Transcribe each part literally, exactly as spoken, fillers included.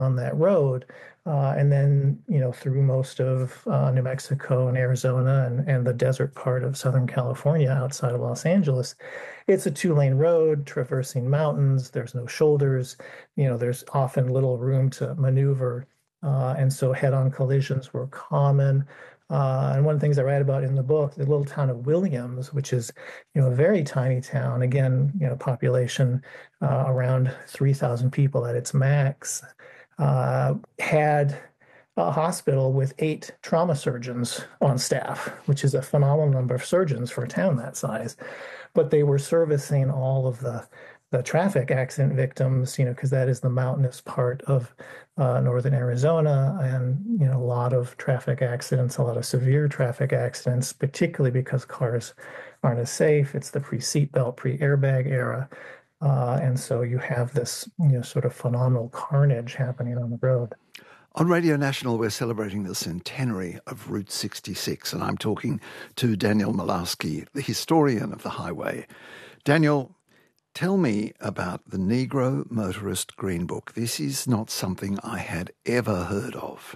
on that road. Uh, and then, you know, through most of uh, New Mexico and Arizona and, and the desert part of Southern California outside of Los Angeles, it's a two-lane road traversing mountains. There's no shoulders. You know, there's often little room to maneuver. Uh, and so head-on collisions were common. Uh, and one of the things I write about in the book, the little town of Williams, which is, you know, a very tiny town, again, you know, population uh, around three thousand people at its max, uh, had a hospital with eight trauma surgeons on staff, which is a phenomenal number of surgeons for a town that size. But they were servicing all of the the traffic accident victims, you know, because that is the mountainous part of uh, northern Arizona, and you know, a lot of traffic accidents, a lot of severe traffic accidents, particularly because cars aren't as safe. It's the pre-seatbelt, pre-airbag era. Uh, and so you have this, you know, sort of phenomenal carnage happening on the road. On Radio National, we're celebrating the centenary of Route sixty-six, and I'm talking to Daniel Milewski, the historian of the highway. Daniel, tell me about the Negro Motorist Green Book. This is not something I had ever heard of.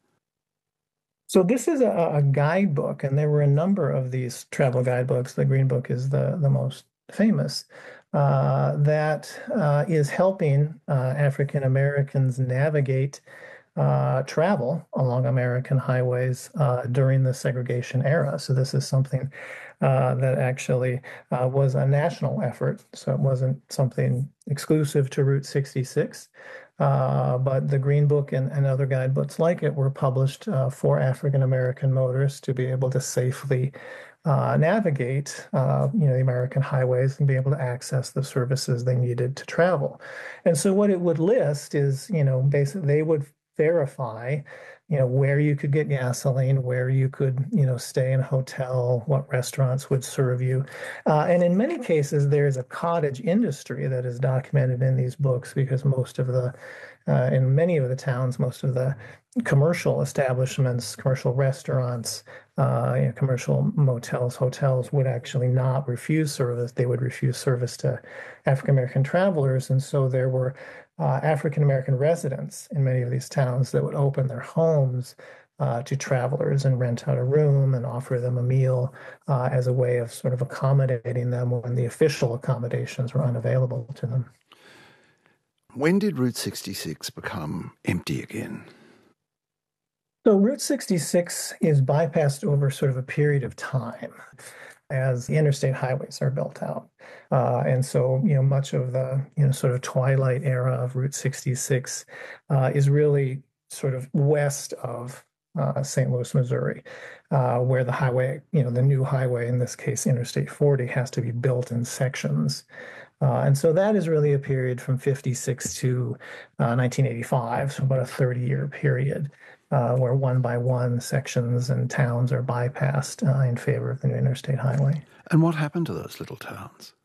So this is a, a guidebook, and there were a number of these travel guidebooks. The Green Book is the, the most famous, uh, that uh, is helping uh, African Americans navigate uh, travel along American highways uh, during the segregation era. So this is something uh, that actually uh, was a national effort. So it wasn't something exclusive to Route sixty-six. Uh, but the Green Book and, and other guidebooks like it were published uh, for African American motorists to be able to safely uh, navigate, uh, you know, the American highways and be able to access the services they needed to travel. And so what it would list is, you know, basically they would verify, you know, where you could get gasoline, where you could, you know, stay in a hotel, what restaurants would serve you. Uh, and in many cases, there's a cottage industry that is documented in these books because most of the, uh, in many of the towns, most of the commercial establishments, commercial restaurants, uh, you know, commercial motels, hotels would actually not refuse service. They would refuse service to African American travelers. And so there were uh, African American residents in many of these towns that would open their homes uh, to travelers and rent out a room and offer them a meal uh, as a way of sort of accommodating them when the official accommodations were unavailable to them. When did Route sixty-six become empty again? So Route sixty-six is bypassed over sort of a period of time as the interstate highways are built out. Uh, and so, you know, much of the, you know, sort of twilight era of Route sixty-six uh, is really sort of west of uh, Saint Louis, Missouri, uh, where the highway, you know, the new highway, in this case, Interstate forty, has to be built in sections. Uh, and so that is really a period from fifty-six to uh, nineteen eighty-five, so about a thirty-year period. Uh, where one by one sections and towns are bypassed uh, in favor of the new interstate highway. And what happened to those little towns?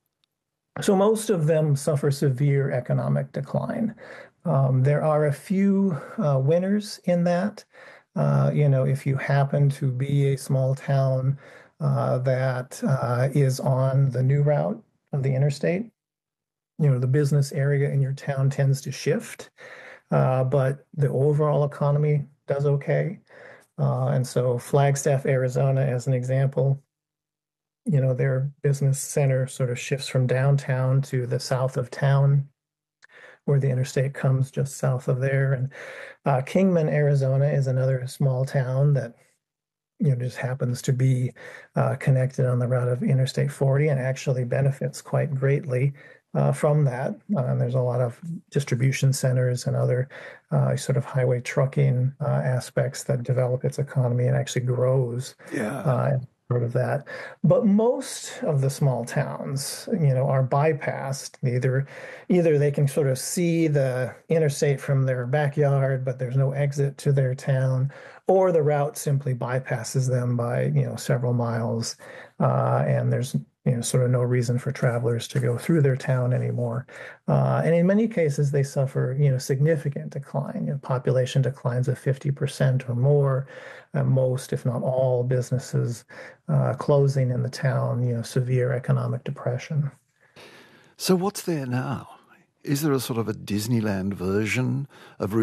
So most of them suffer severe economic decline. Um, there are a few uh, winners in that. Uh, you know, if you happen to be a small town uh, that uh, is on the new route of the interstate, you know, the business area in your town tends to shift. Uh, but the overall economy does okay. Uh, and so Flagstaff, Arizona, as an example, you know, their business center sort of shifts from downtown to the south of town, where the interstate comes just south of there. And uh, Kingman, Arizona is another small town that, you know, just happens to be uh, connected on the route of Interstate forty and actually benefits quite greatly Uh, from that. Uh, and there's a lot of distribution centers and other uh, sort of highway trucking uh, aspects that develop its economy and actually grows Yeah. uh, part of that. But most of the small towns, you know, are bypassed. Either, either they can sort of see the interstate from their backyard, but there's no exit to their town, or the route simply bypasses them by, you know, several miles, uh, and there's you know, sort of no reason for travelers to go through their town anymore. Uh, and in many cases, they suffer, you know, significant decline. You know, population declines of fifty percent or more. Uh, most, if not all, businesses uh, closing in the town, you know, severe economic depression. So what's there now? is there a sort of a Disneyland version of Route